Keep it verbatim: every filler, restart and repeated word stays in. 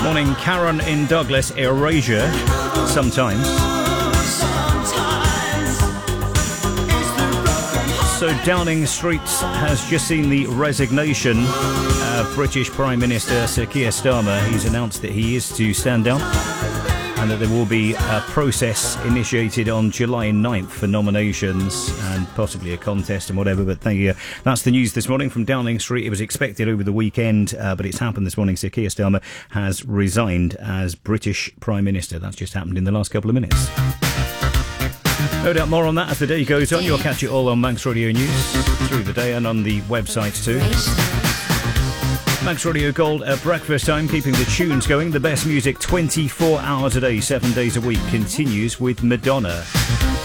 Morning, Karen in Douglas, Erasure, sometimes. So Downing Street has just seen the resignation of British Prime Minister Sir Keir Starmer. He's announced that he is to stand down and that there will be a process initiated on July ninth for nominations and possibly a contest and whatever. But they, uh, that's the news this morning from Downing Street. It was expected over the weekend, uh, but it's happened this morning. Sir Keir Starmer has resigned as British Prime Minister. That's just happened in the last couple of minutes. No doubt more on that as the day goes on. You'll catch it all on Manx Radio News through the day and on the website too. Manx Radio Gold at breakfast time, keeping the tunes going. The best music twenty-four hours a day, seven days a week, continues with Madonna.